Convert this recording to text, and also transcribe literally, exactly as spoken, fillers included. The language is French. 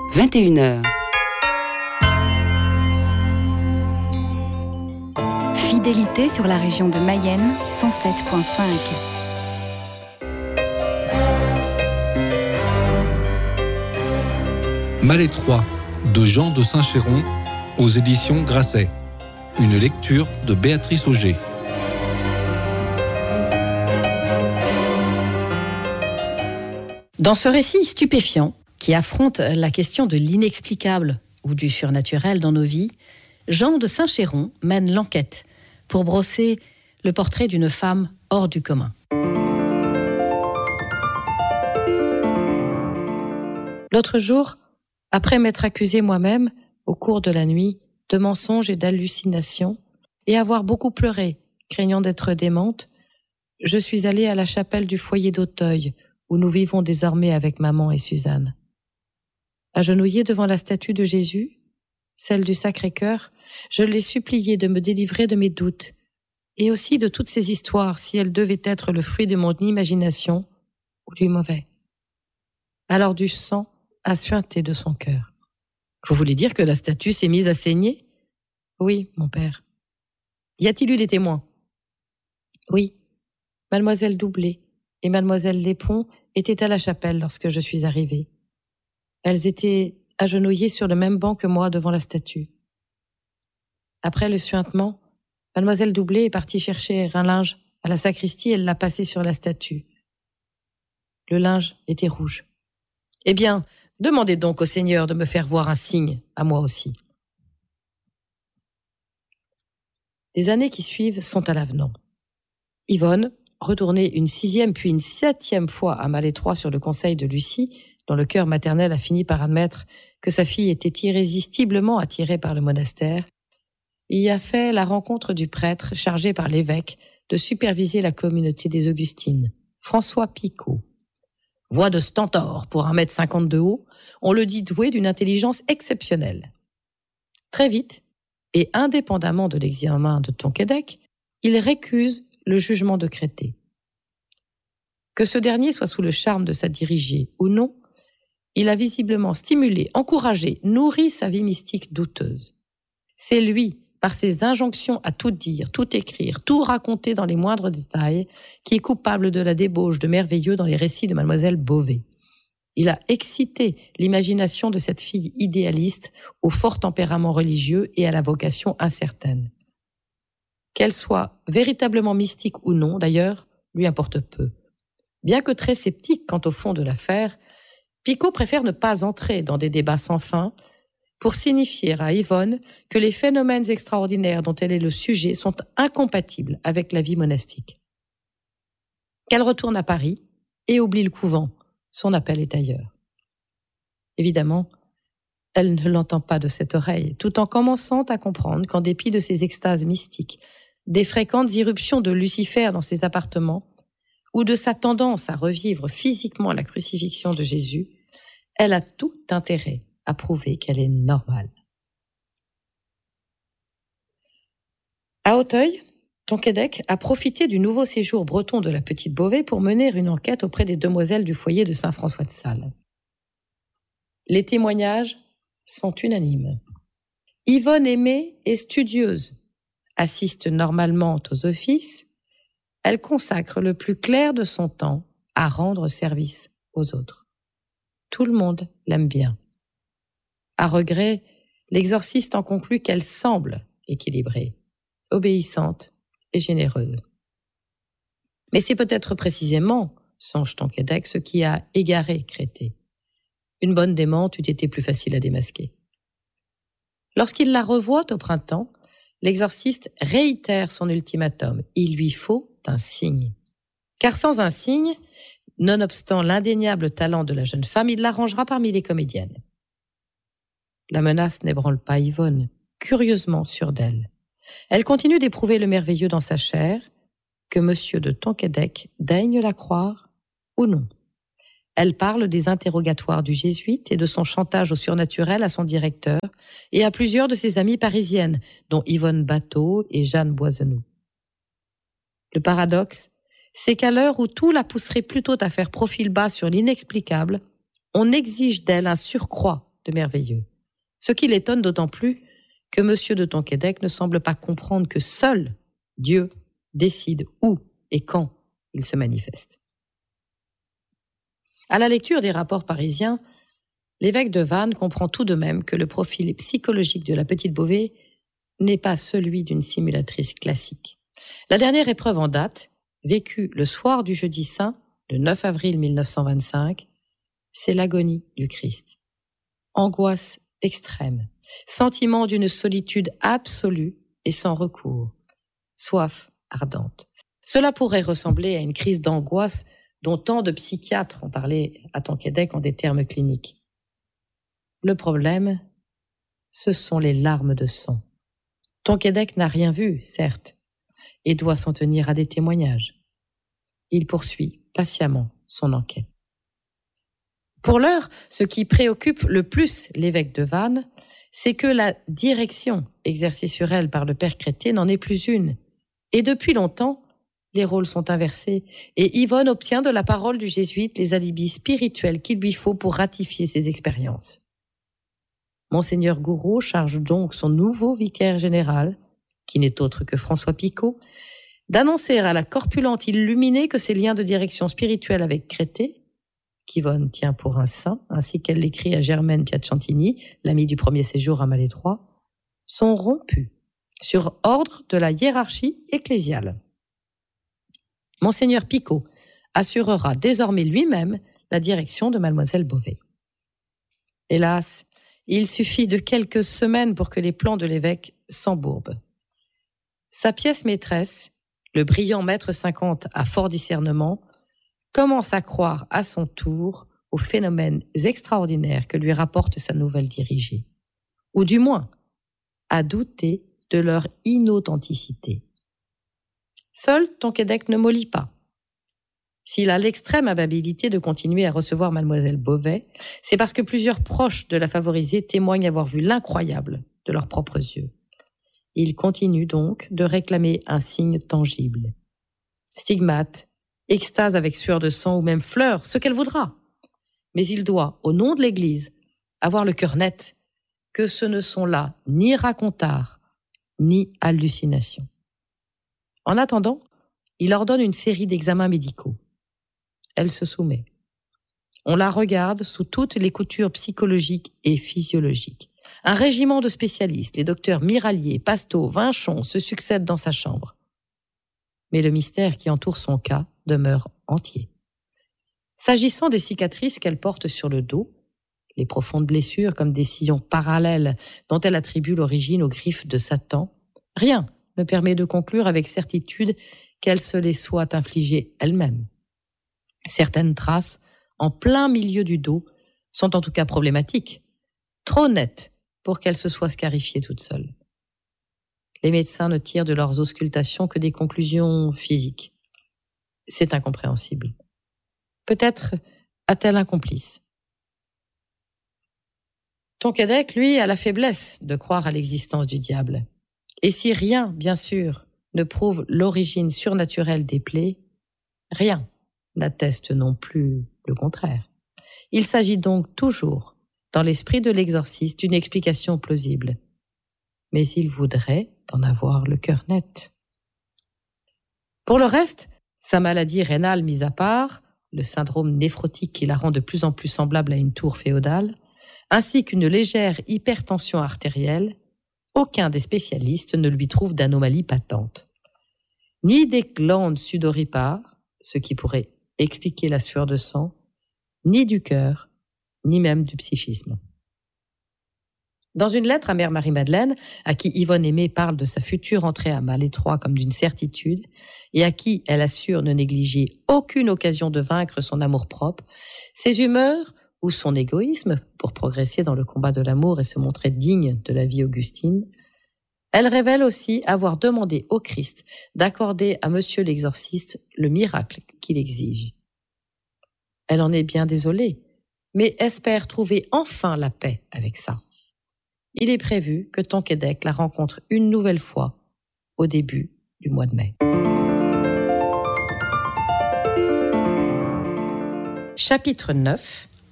vingt et une heures. Fidélité sur la région de Mayenne, cent sept virgule cinq. Malétroit, de Jean de Saint-Chéron, aux éditions Grasset. Une lecture de Béatrice Auger. Dans ce récit stupéfiant, qui affronte la question de l'inexplicable ou du surnaturel dans nos vies, Jean de Saint-Chéron mène l'enquête pour brosser le portrait d'une femme hors du commun. L'autre jour, après m'être accusée moi-même, au cours de la nuit, de mensonges et d'hallucinations, et avoir beaucoup pleuré, craignant d'être démente, je suis allée à la chapelle du foyer d'Auteuil, où nous vivons désormais avec maman et Suzanne. Agenouillée devant la statue de Jésus, celle du Sacré-Cœur, je l'ai supplié de me délivrer de mes doutes, et aussi de toutes ces histoires si elles devaient être le fruit de mon imagination ou du mauvais. Alors du sang a suinté de son cœur. Vous voulez dire que la statue s'est mise à saigner ? Oui, mon père. Y a-t-il eu des témoins ? Oui. Mademoiselle Doublé et Mademoiselle Lépron étaient à la chapelle lorsque je suis arrivée. Elles étaient agenouillées sur le même banc que moi devant la statue. Après le suintement, Mademoiselle Doublé est partie chercher un linge à la sacristie et elle l'a passé sur la statue. Le linge était rouge. Eh bien, demandez donc au Seigneur de me faire voir un signe, à moi aussi. Les années qui suivent sont à l'avenant. Yvonne, retournée une sixième puis une septième fois à Malétroit sur le conseil de Lucie, dont le cœur maternel a fini par admettre que sa fille était irrésistiblement attirée par le monastère, y a fait la rencontre du prêtre chargé par l'évêque de superviser la communauté des Augustines, François Picot. Voix de stentor pour un mètre cinquante de haut, on le dit doué d'une intelligence exceptionnelle. Très vite, et indépendamment de l'examen de Tonquédec, il récuse le jugement de Crété. Que ce dernier soit sous le charme de sa dirigée ou non, il a visiblement stimulé, encouragé, nourri sa vie mystique douteuse. C'est lui, par ses injonctions à tout dire, tout écrire, tout raconter dans les moindres détails, qui est coupable de la débauche de merveilleux dans les récits de mademoiselle Beauvais. Il a excité l'imagination de cette fille idéaliste au fort tempérament religieux et à la vocation incertaine. Qu'elle soit véritablement mystique ou non, d'ailleurs, lui importe peu. Bien que très sceptique quant au fond de l'affaire, Picot préfère ne pas entrer dans des débats sans fin pour signifier à Yvonne que les phénomènes extraordinaires dont elle est le sujet sont incompatibles avec la vie monastique. Qu'elle retourne à Paris et oublie le couvent, son appel est ailleurs. Évidemment, elle ne l'entend pas de cette oreille, tout en commençant à comprendre qu'en dépit de ses extases mystiques, des fréquentes irruptions de Lucifer dans ses appartements, ou de sa tendance à revivre physiquement la crucifixion de Jésus, elle a tout intérêt à prouver qu'elle est normale. À Auteuil, Tonquédec a profité du nouveau séjour breton de la petite Beauvais pour mener une enquête auprès des demoiselles du foyer de Saint-François-de-Sales. Les témoignages sont unanimes. Yvonne Aimée est studieuse, assiste normalement aux offices, elle consacre le plus clair de son temps à rendre service aux autres. Tout le monde l'aime bien. À regret, l'exorciste en conclut qu'elle semble équilibrée, obéissante et généreuse. Mais c'est peut-être précisément, songe Tonquédec, ce qui a égaré Crété. Une bonne démente eût été plus facile à démasquer. Lorsqu'il la revoit au printemps, l'exorciste réitère son ultimatum. Il lui faut un signe. Car sans un signe, nonobstant l'indéniable talent de la jeune femme, il l'arrangera parmi les comédiennes. La menace n'ébranle pas Yvonne, curieusement sûre d'elle. Elle continue d'éprouver le merveilleux dans sa chair, que monsieur de Tonquédec daigne la croire ou non. Elle parle des interrogatoires du jésuite et de son chantage au surnaturel à son directeur et à plusieurs de ses amies parisiennes, dont Yvonne Bateau et Jeanne Boisenou. Le paradoxe, c'est qu'à l'heure où tout la pousserait plutôt à faire profil bas sur l'inexplicable, on exige d'elle un surcroît de merveilleux. Ce qui l'étonne d'autant plus que M. de Tonquédec ne semble pas comprendre que seul Dieu décide où et quand il se manifeste. À la lecture des rapports parisiens, l'évêque de Vannes comprend tout de même que le profil psychologique de la petite Beauvais n'est pas celui d'une simulatrice classique. La dernière épreuve en date, vécue le soir du jeudi saint, le neuf avril mille neuf cent vingt-cinq, c'est l'agonie du Christ. Angoisse extrême, sentiment d'une solitude absolue et sans recours, soif ardente. Cela pourrait ressembler à une crise d'angoisse dont tant de psychiatres ont parlé à Tonquédec en des termes cliniques. Le problème, ce sont les larmes de sang. Tonquédec n'a rien vu, certes, et doit s'en tenir à des témoignages. Il poursuit patiemment son enquête. Pour l'heure, ce qui préoccupe le plus l'évêque de Vannes, c'est que la direction exercée sur elle par le père Crété n'en est plus une. Et depuis longtemps, les rôles sont inversés et Yvonne obtient de la parole du jésuite les alibis spirituels qu'il lui faut pour ratifier ses expériences. Monseigneur Gouraud charge donc son nouveau vicaire général, qui n'est autre que François Picot, d'annoncer à la corpulente illuminée que ses liens de direction spirituelle avec Crété, qu'Yvonne tient pour un saint, ainsi qu'elle l'écrit à Germaine Piacentini, l'amie du premier séjour à Malétroit, sont rompus sur ordre de la hiérarchie ecclésiale. Monseigneur Picot assurera désormais lui-même la direction de mademoiselle Beauvais. Hélas, il suffit de quelques semaines pour que les plans de l'évêque s'embourbent. Sa pièce maîtresse, le brillant maître cinquante à fort discernement, commence à croire à son tour aux phénomènes extraordinaires que lui rapporte sa nouvelle dirigée, ou du moins à douter de leur inauthenticité. Seul Tonquédec ne mollit pas. S'il a l'extrême amabilité de continuer à recevoir mademoiselle Beauvais, c'est parce que plusieurs proches de la favorisée témoignent avoir vu l'incroyable de leurs propres yeux. Il continue donc de réclamer un signe tangible. Stigmate, extase avec sueur de sang ou même fleurs, ce qu'elle voudra. Mais il doit, au nom de l'Église, avoir le cœur net que ce ne sont là ni racontards, ni hallucinations. En attendant, il ordonne une série d'examens médicaux. Elle se soumet. On la regarde sous toutes les coutures psychologiques et physiologiques. Un régiment de spécialistes, les docteurs Miralier, Pasteau, Vinchon, se succèdent dans sa chambre. Mais le mystère qui entoure son cas demeure entier. S'agissant des cicatrices qu'elle porte sur le dos, les profondes blessures comme des sillons parallèles dont elle attribue l'origine aux griffes de Satan, rien ne permet de conclure avec certitude qu'elle se les soit infligées elle-même. Certaines traces, en plein milieu du dos, sont en tout cas problématiques, trop nettes pour qu'elle se soit scarifiée toute seule. Les médecins ne tirent de leurs auscultations que des conclusions physiques. C'est incompréhensible. Peut-être a-t-elle un complice. Tonquédec, lui, a la faiblesse de croire à l'existence du diable. Et si rien, bien sûr, ne prouve l'origine surnaturelle des plaies, rien n'atteste non plus le contraire. Il s'agit donc toujours, dans l'esprit de l'exorciste, d'une explication plausible. Mais il voudrait en avoir le cœur net. Pour le reste, sa maladie rénale mise à part, le syndrome néphrotique qui la rend de plus en plus semblable à une tour féodale, ainsi qu'une légère hypertension artérielle, aucun des spécialistes ne lui trouve d'anomalie patente. Ni des glandes sudoripares, ce qui pourrait expliquer la sueur de sang, ni du cœur, ni même du psychisme. Dans une lettre à Mère Marie-Madeleine, à qui Yvonne Aimée parle de sa future entrée à Malétroit comme d'une certitude, et à qui elle assure ne négliger aucune occasion de vaincre son amour-propre, ses humeurs ou son égoïsme, pour progresser dans le combat de l'amour et se montrer digne de la vie augustine, elle révèle aussi avoir demandé au Christ d'accorder à Monsieur l'exorciste le miracle qu'il exige. Elle en est bien désolée, mais espère trouver enfin la paix avec ça. Il est prévu que Tonquédec la rencontre une nouvelle fois au début du mois de mai. Chapitre neuf.